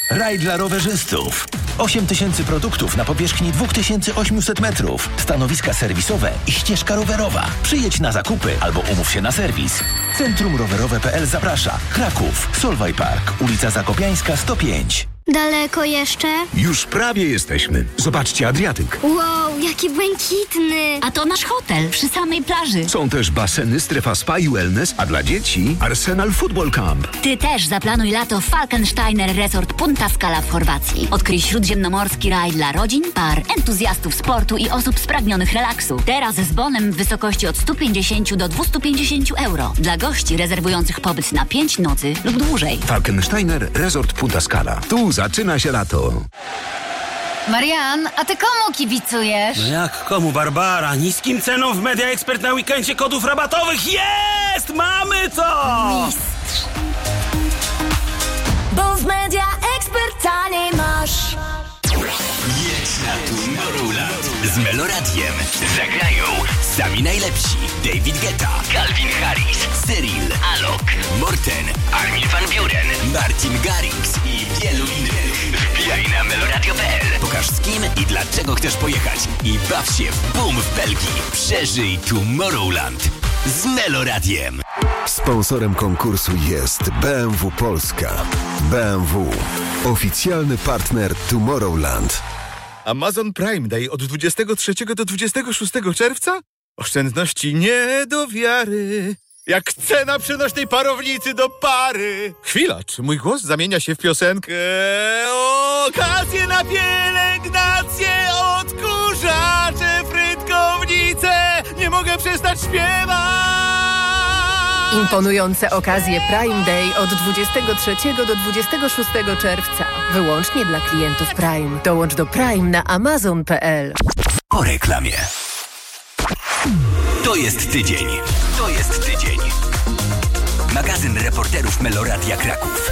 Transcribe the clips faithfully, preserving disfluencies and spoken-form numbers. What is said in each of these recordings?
Raj dla rowerzystów. osiem tysięcy produktów na powierzchni dwa tysiące osiemset metrów. Stanowiska serwisowe i ścieżka rowerowa. Przyjedź na zakupy albo umów się na serwis. Centrum Rowerowe kropka p l zaprasza. Kraków, Solway Park, ulica Zakopiańska sto pięć. Daleko jeszcze? Już prawie jesteśmy. Zobaczcie Adriatyk. Wow, jaki błękitny! A to nasz hotel przy samej plaży. Są też baseny, strefa spa i wellness, a dla dzieci Arsenal Football Camp. Ty też zaplanuj lato w Falkensteiner Resort Punta Scala w Chorwacji. Odkryj śródziemnomorski raj dla rodzin, par, entuzjastów sportu i osób spragnionych relaksu. Teraz z bonem w wysokości od sto pięćdziesiąt do dwieście pięćdziesiąt euro. Dla gości rezerwujących pobyt na pięć nocy lub dłużej. Falkensteiner Resort Punta Scala. Tu zaczyna się lato. Marian, a ty komu kibicujesz? No jak komu, Barbara? Niskim ceną w Media Expert na weekendzie kodów rabatowych. Jest! Mamy to! Mistrz. Bo w Media Expert taniej masz. Jedź na Tomorrowland z Meloradiem. Zagrają sami najlepsi: David Guetta, Calvin Harris, Cyril, Alok, Morten, Armin van Buuren, Martin Garrix i wielu innych. Wbijaj na meloradio kropka p l. Pokaż z kim i dlaczego chcesz pojechać i baw się w boom w Belgii. Przeżyj Tomorrowland z Meloradiem. Sponsorem konkursu jest B M W Polska. B M W. Oficjalny partner Tomorrowland. Amazon Prime Day od dwudziestego trzeciego do dwudziestego szóstego czerwca? Oszczędności nie do wiary. Jak cena przenośnej parownicy do pary. Chwila, czy mój głos zamienia się w piosenkę? Okazje na pielęgnację, odkurzacze, frytkownice. Nie mogę przestać śpiewać. Imponujące okazje Prime Day od dwudziestego trzeciego do dwudziestego szóstego czerwca. Wyłącznie dla klientów Prime. Dołącz do Prime na amazon kropka p l. Po reklamie. To jest tydzień. To jest tydzień. Magazyn reporterów Meloradia Kraków.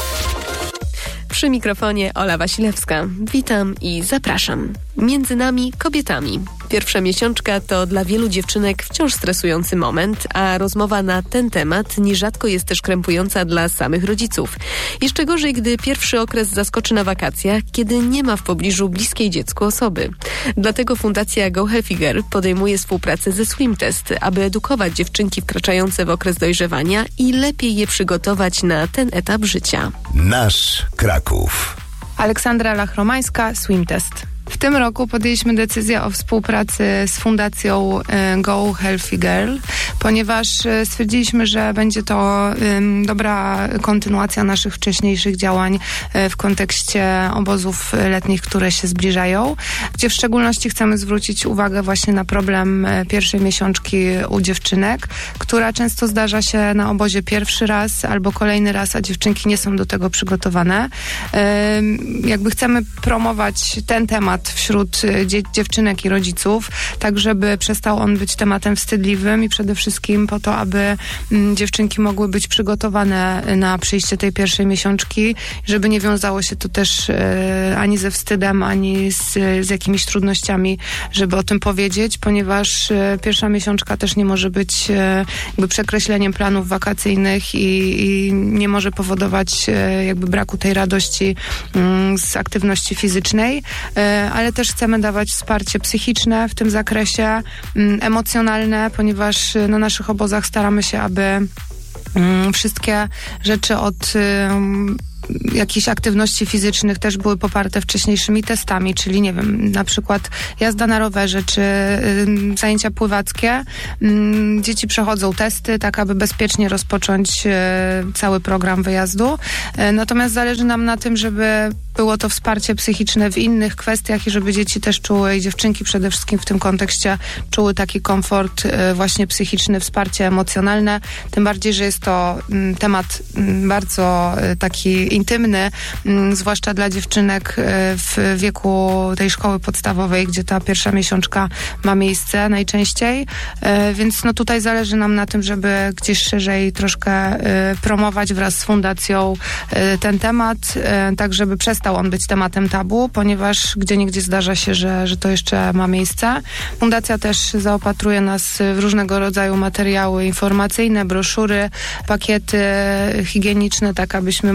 Przy mikrofonie Ola Wasilewska. Witam i zapraszam. Między nami kobietami. Pierwsza miesiączka to dla wielu dziewczynek wciąż stresujący moment, a rozmowa na ten temat nierzadko jest też krępująca dla samych rodziców. Jeszcze gorzej, gdy pierwszy okres zaskoczy na wakacjach, kiedy nie ma w pobliżu bliskiej dziecku osoby. Dlatego Fundacja Go Healthy Girl podejmuje współpracę ze Swim Test, aby edukować dziewczynki wkraczające w okres dojrzewania i lepiej je przygotować na ten etap życia. Nasz Kraków. Aleksandra Lachromańska, Swim Test. W tym roku podjęliśmy decyzję o współpracy z Fundacją Go Healthy Girl, ponieważ stwierdziliśmy, że będzie to dobra kontynuacja naszych wcześniejszych działań w kontekście obozów letnich, które się zbliżają, gdzie w szczególności chcemy zwrócić uwagę właśnie na problem pierwszej miesiączki u dziewczynek, która często zdarza się na obozie pierwszy raz albo kolejny raz, a dziewczynki nie są do tego przygotowane. Jakby chcemy promować ten temat wśród dzie- dziewczynek i rodziców, tak żeby przestał on być tematem wstydliwym i przede wszystkim po to, aby m, dziewczynki mogły być przygotowane na przyjście tej pierwszej miesiączki, żeby nie wiązało się to też e, ani ze wstydem, ani z, z jakimiś trudnościami, żeby o tym powiedzieć, ponieważ e, pierwsza miesiączka też nie może być e, jakby przekreśleniem planów wakacyjnych i, i nie może powodować e, jakby braku tej radości m, z aktywności fizycznej, e, ale też chcemy dawać wsparcie psychiczne w tym zakresie, emocjonalne, ponieważ na naszych obozach staramy się, aby wszystkie rzeczy od jakichś aktywności fizycznych też były poparte wcześniejszymi testami, czyli nie wiem, na przykład jazda na rowerze, czy y, zajęcia pływackie. Y, dzieci przechodzą testy, tak aby bezpiecznie rozpocząć y, cały program wyjazdu. Y, natomiast zależy nam na tym, żeby było to wsparcie psychiczne w innych kwestiach i żeby dzieci też czuły, i dziewczynki przede wszystkim w tym kontekście czuły taki komfort y, właśnie psychiczny, wsparcie emocjonalne. Tym bardziej, że jest to y, temat y, bardzo y, taki intymny, m, zwłaszcza dla dziewczynek w wieku tej szkoły podstawowej, gdzie ta pierwsza miesiączka ma miejsce najczęściej, e, więc no tutaj zależy nam na tym, żeby gdzieś szerzej troszkę e, promować wraz z fundacją e, ten temat, e, tak żeby przestał on być tematem tabu, ponieważ gdzieniegdzie zdarza się, że, że to jeszcze ma miejsce. Fundacja też zaopatruje nas w różnego rodzaju materiały informacyjne, broszury, pakiety higieniczne, tak abyśmy mogły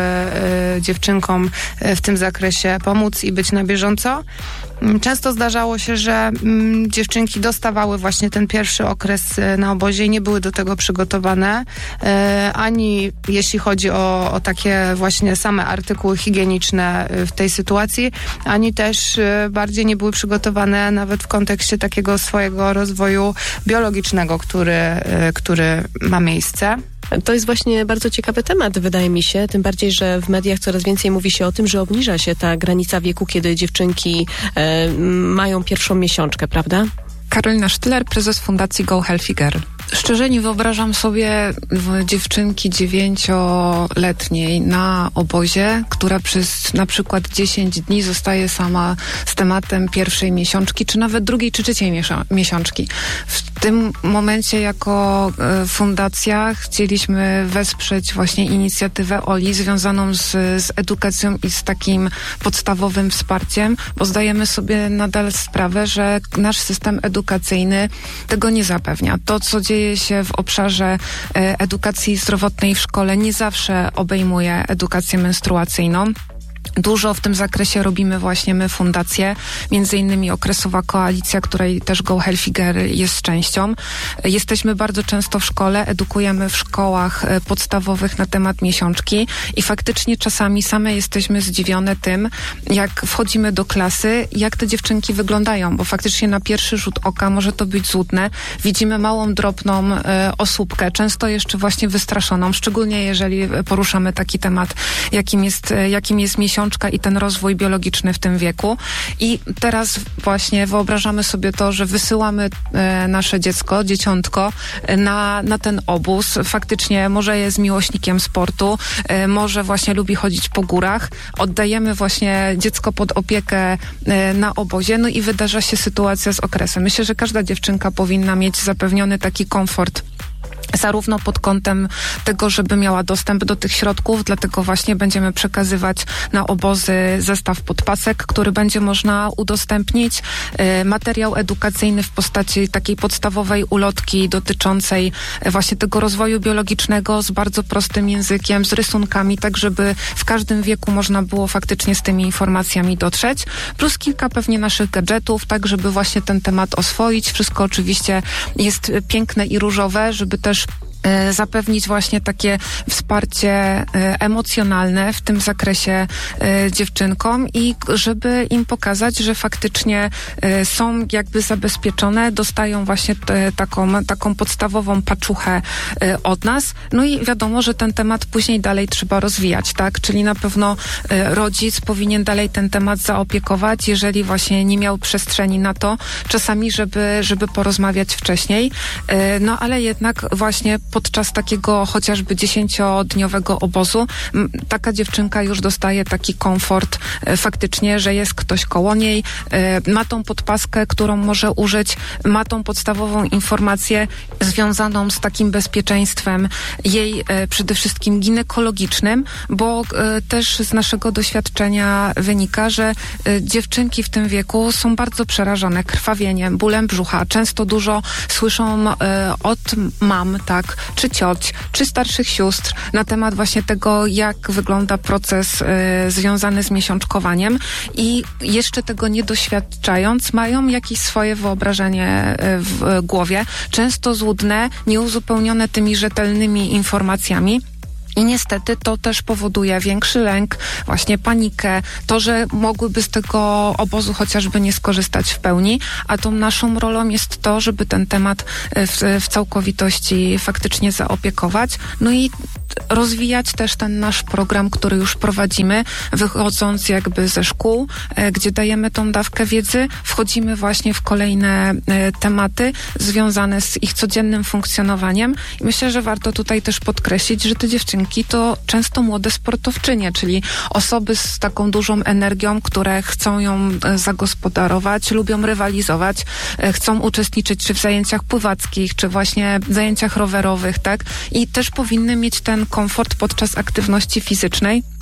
y, dziewczynkom y, w tym zakresie pomóc i być na bieżąco. Często zdarzało się, że mm, dziewczynki dostawały właśnie ten pierwszy okres y, na obozie i nie były do tego przygotowane, y, ani jeśli chodzi o, o takie właśnie same artykuły higieniczne y, w tej sytuacji, ani też y, bardziej nie były przygotowane nawet w kontekście takiego swojego rozwoju biologicznego, który, y, który ma miejsce. To jest właśnie bardzo ciekawy temat, wydaje mi się, tym bardziej, że w mediach coraz więcej mówi się o tym, że obniża się ta granica wieku, kiedy dziewczynki e, mają pierwszą miesiączkę, prawda? Karolina Sztyler, prezes Fundacji Go Healthy Girl. Szczerze nie wyobrażam sobie dziewczynki dziewięcioletniej na obozie, która przez na przykład dziesięć dni zostaje sama z tematem pierwszej miesiączki, czy nawet drugiej, czy trzeciej miesza- miesiączki. W tym momencie jako e, fundacja chcieliśmy wesprzeć właśnie inicjatywę Oli związaną z, z edukacją i z takim podstawowym wsparciem, bo zdajemy sobie nadal sprawę, że nasz system edukacyjny tego nie zapewnia. To, co dzieje się w obszarze e, edukacji zdrowotnej w szkole, nie zawsze obejmuje edukację menstruacyjną. Dużo w tym zakresie robimy właśnie my, fundacje, między innymi Okresowa Koalicja, której też Go Healthy Girl jest częścią. Jesteśmy bardzo często w szkole, edukujemy w szkołach podstawowych na temat miesiączki i faktycznie czasami same jesteśmy zdziwione tym, jak wchodzimy do klasy, jak te dziewczynki wyglądają, bo faktycznie na pierwszy rzut oka może to być złudne. Widzimy małą, drobną e, osóbkę, często jeszcze właśnie wystraszoną, szczególnie jeżeli poruszamy taki temat, jakim jest, jakim jest miesiączka i ten rozwój biologiczny w tym wieku. I teraz właśnie wyobrażamy sobie to, że wysyłamy e, nasze dziecko, dzieciątko na, na ten obóz. Faktycznie może jest miłośnikiem sportu, e, może właśnie lubi chodzić po górach. Oddajemy właśnie dziecko pod opiekę e, na obozie, no i wydarza się sytuacja z okresem. Myślę, że każda dziewczynka powinna mieć zapewniony taki komfort, zarówno pod kątem tego, żeby miała dostęp do tych środków, dlatego właśnie będziemy przekazywać na obozy zestaw podpasek, który będzie można udostępnić, e, materiał edukacyjny w postaci takiej podstawowej ulotki dotyczącej właśnie tego rozwoju biologicznego z bardzo prostym językiem, z rysunkami, tak żeby w każdym wieku można było faktycznie z tymi informacjami dotrzeć, plus kilka pewnie naszych gadżetów, tak żeby właśnie ten temat oswoić. Wszystko oczywiście jest piękne i różowe, żeby też zapewnić właśnie takie wsparcie emocjonalne w tym zakresie dziewczynkom i żeby im pokazać, że faktycznie są jakby zabezpieczone, dostają właśnie te, taką, taką podstawową paczuchę od nas. No i wiadomo, że ten temat później dalej trzeba rozwijać, tak? Czyli na pewno rodzic powinien dalej ten temat zaopiekować, jeżeli właśnie nie miał przestrzeni na to, czasami, żeby, żeby porozmawiać wcześniej. No ale jednak właśnie podczas takiego chociażby dziesięciodniowego obozu m, taka dziewczynka już dostaje taki komfort e, faktycznie, że jest ktoś koło niej, e, ma tą podpaskę, którą może użyć, ma tą podstawową informację związaną z takim bezpieczeństwem jej e, przede wszystkim ginekologicznym, bo e, też z naszego doświadczenia wynika, że e, dziewczynki w tym wieku są bardzo przerażone krwawieniem, bólem brzucha. Często dużo słyszą e, od mam, tak, czy cioć, czy starszych sióstr na temat właśnie tego, jak wygląda proces y, związany z miesiączkowaniem i jeszcze tego nie doświadczając, mają jakieś swoje wyobrażenie y, w y, głowie, często złudne, nieuzupełnione tymi rzetelnymi informacjami. I niestety to też powoduje większy lęk, właśnie panikę, to, że mogłyby z tego obozu chociażby nie skorzystać w pełni, a tą naszą rolą jest to, żeby ten temat w, w całkowitości faktycznie zaopiekować. No i rozwijać też ten nasz program, który już prowadzimy, wychodząc jakby ze szkół, e, gdzie dajemy tą dawkę wiedzy, wchodzimy właśnie w kolejne e, tematy związane z ich codziennym funkcjonowaniem. I myślę, że warto tutaj też podkreślić, że te dziewczynki to często młode sportowczynie, czyli osoby z taką dużą energią, które chcą ją e, zagospodarować, lubią rywalizować, e, chcą uczestniczyć czy w zajęciach pływackich, czy właśnie w zajęciach rowerowych, tak? I też powinny mieć ten komfort podczas aktywności fizycznej.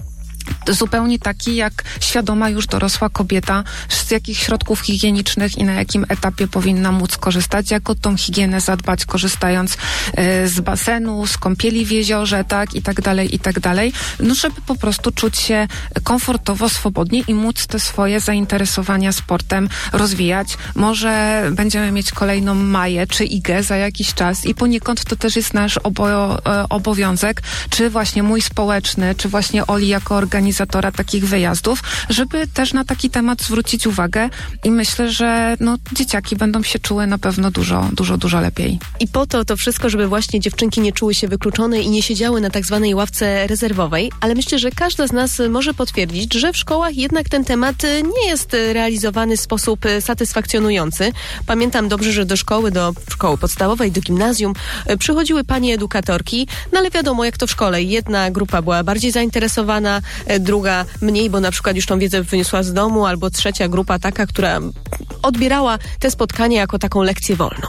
zupełnie taki jak świadoma już dorosła kobieta, z jakich środków higienicznych i na jakim etapie powinna móc korzystać, jak o tą higienę zadbać, korzystając e, z basenu, z kąpieli w jeziorze, tak, i tak dalej, i tak dalej, no żeby po prostu czuć się komfortowo, swobodnie i móc te swoje zainteresowania sportem rozwijać. Może będziemy mieć kolejną Maję czy Igę za jakiś czas i poniekąd to też jest nasz obo- obowiązek, czy właśnie mój społeczny, czy właśnie Oli jako organizatora takich wyjazdów, żeby też na taki temat zwrócić uwagę i myślę, że no, dzieciaki będą się czuły na pewno dużo, dużo, dużo lepiej. I po to to wszystko, żeby właśnie dziewczynki nie czuły się wykluczone i nie siedziały na tak zwanej ławce rezerwowej, ale myślę, że każda z nas może potwierdzić, że w szkołach jednak ten temat nie jest realizowany w sposób satysfakcjonujący. Pamiętam dobrze, że do szkoły, do szkoły podstawowej, do gimnazjum przychodziły panie edukatorki, no ale wiadomo jak to w szkole. Jedna grupa była bardziej zainteresowana, druga mniej, bo na przykład już tą wiedzę wyniosła z domu, albo trzecia grupa taka, która odbierała te spotkania jako taką lekcję wolną.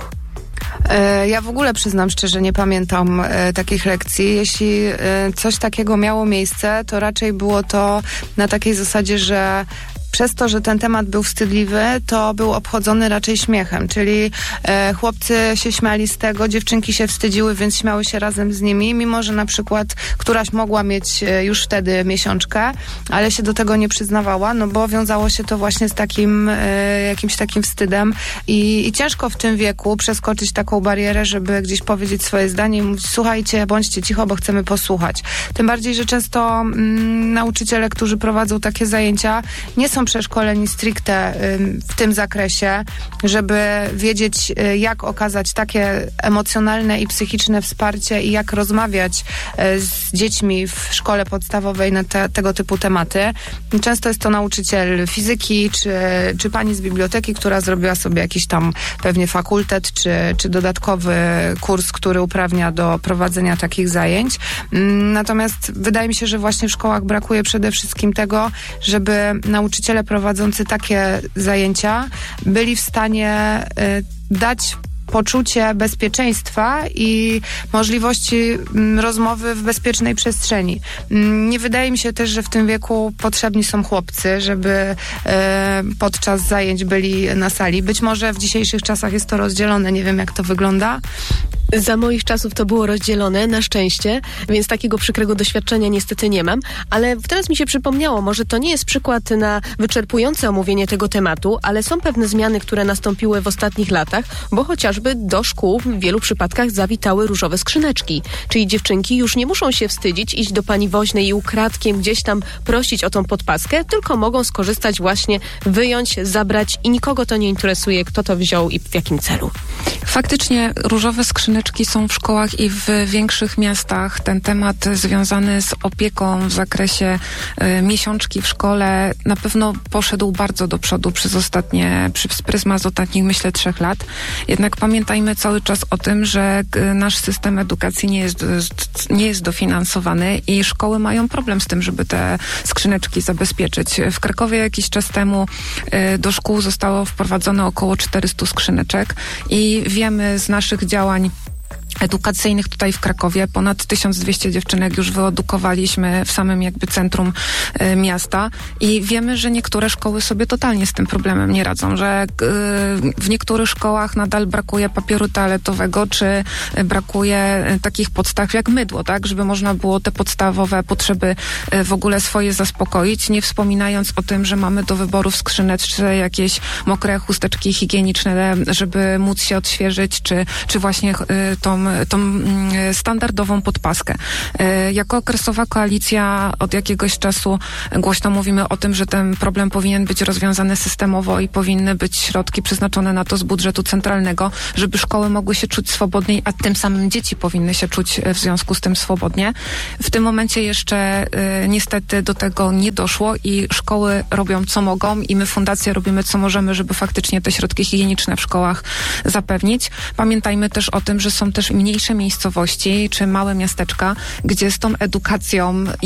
Ja w ogóle przyznam szczerze, nie pamiętam e, takich lekcji. Jeśli e, coś takiego miało miejsce, to raczej było to na takiej zasadzie, że przez to, że ten temat był wstydliwy, to był obchodzony raczej śmiechem, czyli e, chłopcy się śmiali z tego, dziewczynki się wstydziły, więc śmiały się razem z nimi, mimo że na przykład któraś mogła mieć e, już wtedy miesiączkę, ale się do tego nie przyznawała, no bo wiązało się to właśnie z takim e, jakimś takim wstydem i, i ciężko w tym wieku przeskoczyć taką barierę, żeby gdzieś powiedzieć swoje zdanie i mówić, słuchajcie, bądźcie cicho, bo chcemy posłuchać. Tym bardziej, że często mm, nauczyciele, którzy prowadzą takie zajęcia, nie są przeszkoleni stricte w tym zakresie, żeby wiedzieć, jak okazać takie emocjonalne i psychiczne wsparcie i jak rozmawiać z dziećmi w szkole podstawowej na te, tego typu tematy. Często jest to nauczyciel fizyki, czy, czy pani z biblioteki, która zrobiła sobie jakiś tam pewnie fakultet, czy, czy dodatkowy kurs, który uprawnia do prowadzenia takich zajęć. Natomiast wydaje mi się, że właśnie w szkołach brakuje przede wszystkim tego, żeby nauczyciele prowadzący takie zajęcia byli w stanie y, dać poczucie bezpieczeństwa i możliwości m, rozmowy w bezpiecznej przestrzeni. M, nie wydaje mi się też, że w tym wieku potrzebni są chłopcy, żeby e, podczas zajęć byli na sali. Być może w dzisiejszych czasach jest to rozdzielone, nie wiem jak to wygląda. Za moich czasów to było rozdzielone, na szczęście, więc takiego przykrego doświadczenia niestety nie mam, ale teraz mi się przypomniało, może to nie jest przykład na wyczerpujące omówienie tego tematu, ale są pewne zmiany, które nastąpiły w ostatnich latach, bo chociażby do szkół w wielu przypadkach zawitały różowe skrzyneczki, czyli dziewczynki już nie muszą się wstydzić, iść do pani woźnej i ukradkiem gdzieś tam prosić o tą podpaskę, tylko mogą skorzystać właśnie, wyjąć, zabrać i nikogo to nie interesuje, kto to wziął i w jakim celu. Faktycznie różowe skrzyneczki są w szkołach i w większych miastach. Ten temat związany z opieką w zakresie y, miesiączki w szkole na pewno poszedł bardzo do przodu przez ostatnie, przez pryzmat ostatnich, myślę, trzech lat. Jednak pamiętajmy cały czas o tym, że y, nasz system edukacji nie jest, nie jest dofinansowany i szkoły mają problem z tym, żeby te skrzyneczki zabezpieczyć. W Krakowie jakiś czas temu y, do szkół zostało wprowadzone około czterysta skrzyneczek i wiemy z naszych działań edukacyjnych tutaj w Krakowie. Ponad tysiąc dwieście dziewczynek już wyedukowaliśmy w samym jakby centrum y, miasta i wiemy, że niektóre szkoły sobie totalnie z tym problemem nie radzą, że y, w niektórych szkołach nadal brakuje papieru toaletowego, czy y, brakuje y, takich podstaw jak mydło, tak, żeby można było te podstawowe potrzeby y, w ogóle swoje zaspokoić, nie wspominając o tym, że mamy do wyboru w skrzyneczce jakieś mokre chusteczki higieniczne, żeby móc się odświeżyć, czy, czy właśnie y, tą tą standardową podpaskę. Jako okresowa koalicja od jakiegoś czasu głośno mówimy o tym, że ten problem powinien być rozwiązany systemowo i powinny być środki przeznaczone na to z budżetu centralnego, żeby szkoły mogły się czuć swobodniej, a tym samym dzieci powinny się czuć w związku z tym swobodnie. W tym momencie jeszcze y, niestety do tego nie doszło i szkoły robią co mogą i my fundacja robimy co możemy, żeby faktycznie te środki higieniczne w szkołach zapewnić. Pamiętajmy też o tym, że są też mniejsze miejscowości czy małe miasteczka, gdzie z tą edukacją